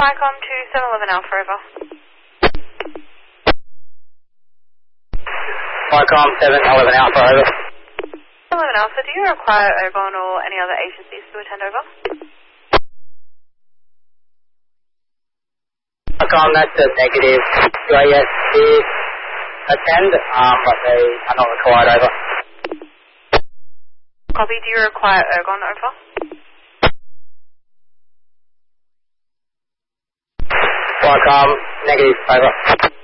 Vicom to 711 Alpha, over. Vicom 711 Alpha, over. 711 Alpha, do you require Ogon or any other agencies to attend, over? Vicom, that's a negative. UAS did attend, but they are not required, over. Copy, do you require Ogon, over? Vicom, negative, over.